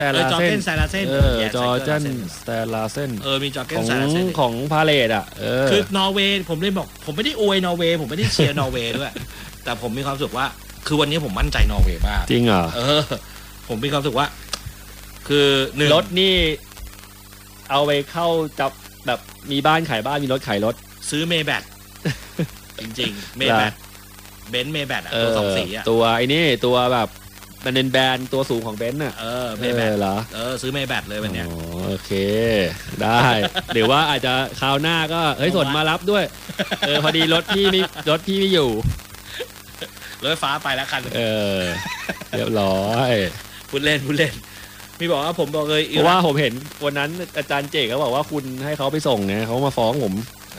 จอร์เกนสแตลาเซนจอร์เกนสแตลาเซนมีจอร์เกนสแตลาเซนของพาเลตอ่ะคือนอร์เวย์ผมเลยบอกผมไม่ได้อวยนอร์เวย์ผมไม่ได้เชียร์นอร์เวย์ด้วยแต่ผมมีความรู้สึกว่าคือวันนี้ผมมั่นใจนอร์เวย์มากจริงเหรอผมมีความรู้สึกว่าคือรถนี่เอาไปเข้าจับแบบมีบ้านขายบ้านมีรถขายรถซื้อเมย์แบทจริงๆเมย์แบทเบนซ์เมย์แบทตัว2 สีตัวไอ้นี่ตัวแบบมันเป็นแบรนด์ตัวสูงของเบนซ์น่ะเมย์แบทเหรอซื้อเมย์แบทเลยวันเนี้ยโอเคได้หรือว่าอาจจะคราวหน้าก็สนมารับด้วยพอดีรถพี่ไม่อยู่รถไฟฟ้าไปแล้วคันเรียบร้อยพูดเล่นมีบอกว่าผมบอกเลยเพราะว่าผมเห็นวันนั้นอาจารย์เจก็บอกว่าคุณให้เขาไปส่งไงเขามาฟ้องผม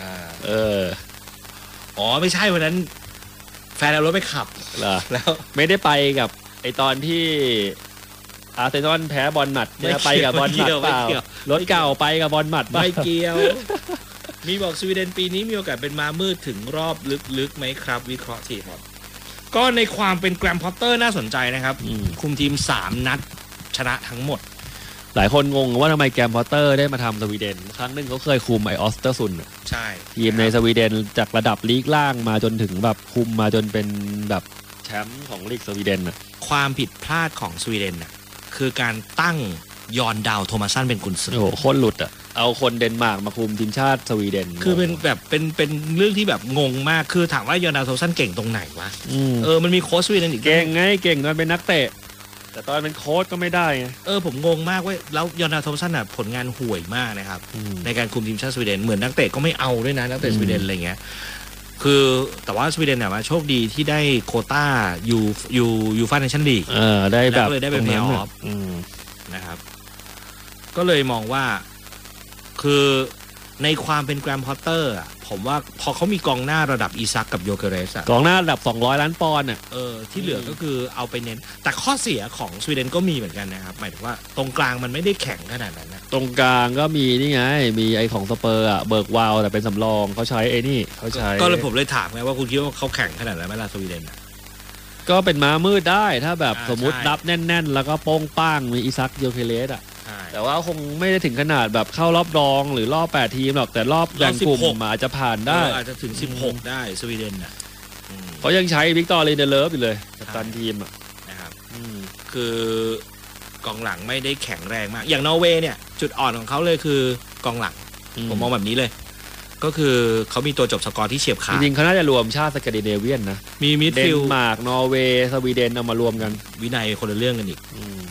ไม่ใช่วันนั้นแฟนเอารถไปขับแล้วไม่ได้ไปกับไอตอนที่อาร์เซนอลแพ้บอลหมัดไปกับบอลหมัดเปล่ารถเก่าไปกับบอลหมัดไม่เกี่ยวมีบอกสวีเดนปีนี้มีโอกาสเป็นม้ามืดถึงรอบลึกๆไหมครับวิเคราะห์ทีครับก็ในความเป็นแกรมพอตเตอร์น่าสนใจนะครับคุมทีม3 นัดชนะทั้งหมดหลายคนงงว่าทำไมแกรมพอตเตอร์ได้มาทำสวีเดนครั้งนึงเขาเคยคุมไอออสเตอร์ซุนใช่ทีมในสวีเดนจากระดับลีกล่างมาจนถึงแบบคุมมาจนเป็นแบบแชมป์ของลีกสวีเดนความผิดพลาดของสวีเดนคือการตั้งยอนดาวโทมัสสันเป็นกุนซือโคตรหลุดเอาคนเดนมาร์กมาคุมทีมชาติสวีเดนคือเป็นแบบเป็นเรื่องที่แบบงงมากคือถามว่ายอนดาวโทมัสสันเก่งตรงไหนวะมันมีโค้ชสวีเดนอีกเก่งไงเก่งตอนเป็นนักเตะแต่ตอนเป็นโค้ชก็ไม่ได้ไงผมงงมากว่าแล้วยอนดาวโทมัสสันผลงานห่วยมากนะครับในการคุมทีมชาติสวีเดนเหมือนนักเตะก็ไม่เอาด้วยนะนักเตะสวีเดนอะไรเงี้ยคือแต่ว่าสวีเดนเนี่ยโชคดีที่ได้โควต้ายูฟ่าเนชั่นลีกได้แบบเลยได้เป็นเพลย์ออฟนะครับก็เลยมองว่าคือในความเป็นแกรมพอตเตอร์ผมว่าพอเขามีกองหน้าระดับอีซักกับโยเกเรสกองหน้าระดับ200 ล้านปอนด์ที่เหลือก็คือเอาไปเน้นแต่ข้อเสียของสวีเดนก็มีเหมือนกันนะครับหมายถึงว่าตรงกลางมันไม่ได้แข็งขนาดนั้นนะตรงกลางก็มีนี่ไงมีไอของสเปอร์เบิร์กวาวแต่เป็นสำรองเขาใช้ไอ้นี่เขาใช้ก็เลยผมเลยถามไงว่าคุณคิดว่าเขาแข็งขนาดไหนไหมล่ะสวีเดนก็เป็นม้ามืดได้ถ้าแบบสมมุติรับแน่นๆแล้วก็โป้งป้างมีอีซักโยเกเรสแต่ว่าคงไม่ได้ถึงขนาดแบบเข้ารอบรองหรือรอบ8 ทีมหรอกแต่รอบแบ่งกลุ่มอาจจะผ่านได้อาจจะถึง16ได้สวีเดนเขายังใช้วิกตอร์ ลินเดเลฟอยู่เลยกัปตันทีมนะครับคือกองหลังไม่ได้แข็งแรงมากอย่างนอร์เวย์เนี่ยจุดอ่อนของเขาเลยคือกองหลังผมมองแบบนี้เลยก็คือเขามีตัวจบสกอร์ที่เฉียบขาดจริงๆเขาน่าจะรวมชาติสแกนดิเนเวียนนะมีมิดฟิลด์เดนมาร์กนอร์เวย์สวีเดนเอามารวมกันวินัยคนละเรื่องกันอีก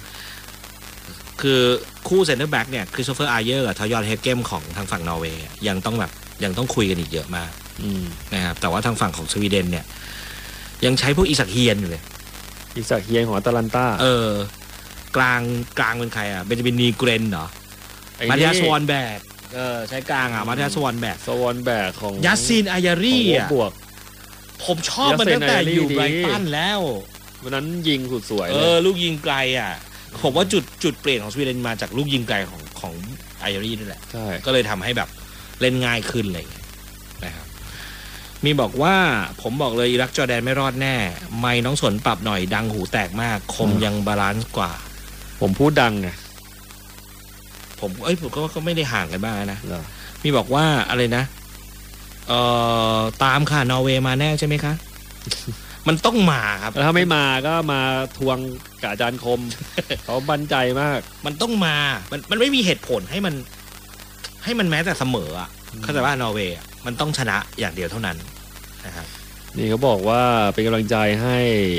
คือคู่เซนเตอร์แบ็กเนี่ยคริสโตเฟอร์อาเยอร์กับทอยอนเฮเกมของทางฝั่งนอร์เวย์ยังต้องคุยกันอีกเยอะมากนะครับแต่ว่าทางฝั่งของสวีเดนเนี่ยยังใช้พวกอิสักเฮียนอยู่เลยอิสักเฮียนของอาตาลันตากลางเป็นใครเบนจามินนีเกรนเหรอมาเทียสวอนแบกใช้กลางมาเทียสวอนแบกของยัสซินอายารีบวกผมชอบมันตั้งแต่อยู่ไบรตันแล้ววันนั้นยิงสุดสวยลูกยิงไกลผมว่าจุดเปลี่ยนของสวีเดนมาจากลูกยิงไกลของไอรีนี่แหละก็เลยทำให้แบบเล่นง่ายขึ้นเลยนะครับมีบอกว่าผมบอกเลยอิรักจอร์แดนไม่รอดแน่ไม่น้องสนปรับหน่อยดังหูแตกมากคมยังบาลานซ์กว่าผมพูดดังไงผมก็ไม่ได้ห่างกันบ้างนะมีบอกว่าอะไรนะตามค่ะนอร์เวย์มาแน่ใช่ไหมคะมันต้องมาครับถ้าไม่มาก็มาทวงกับอาจารย์คม เขาบันใจมากมันต้องมามันไม่มีเหตุผลให้มันแม้แต่เสมอเข้าใจว่านอร์เวย์มันต้องชนะอย่างเดียวเท่านั้นนะครับนี่เขาบอกว่าเป็นกำลังใจให้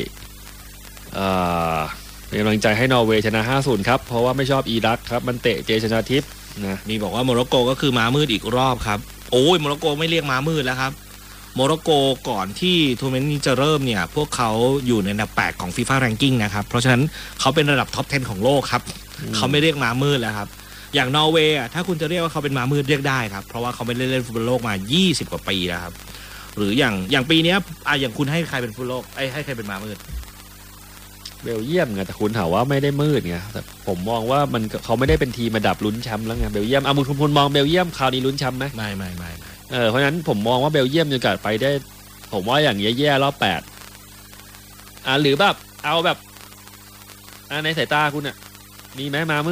เป็นกำลังใจให้นอร์เวย์ชนะ 5-0 ครับเพราะว่าไม่ชอบอิรักครับมันเตะเจชนาทิพย์นะนี่บอกว่าโมร็อกโกก็คือม้ามืดอีกรอบครับโอ้ยโมร็อกโกไม่เรียกม้ามืดแล้วครับโมร็อกโกก่อนที่ทัวร์นาเมนต์นี้จะเริ่มเนี่ยพวกเขาอยู่ในอันดับ8ของ FIFA Ranking นะครับเพราะฉะนั้นเขาเป็นระดับท็อป 10 ของโลกครับเขาไม่เรียกม้ามืดแล้วครับอย่างนอร์เวย์ถ้าคุณจะเรียกว่าเขาเป็นม้ามืดเรียกได้ครับเพราะว่าเขาไม่ได้เล่นฟุตบอลโลกมา20 กว่าปีแล้วครับหรืออย่างปีนี้อย่างคุณให้ใครเป็นฟุตบอลโลกให้ใครเป็นม้ามืดเบลเยียมไงแต่คุณถามว่าไม่ได้มืดไงแต่ผมมองว่าเขาไม่ได้เป็นทีมระดับลุ้นแชมป์แล้วไงเบลเยียมคุณมองเบลเยียมคราวนี้ลุ้นแชมป์ไหมไม่เพราะฉะนั้นผมมองว่าเบลเยียมมีโอกาสไปได้ผมว่าอย่างแย่ๆรอบ8หรือแบบเอาแบบในสายตาคุณมีไหมม้ามืด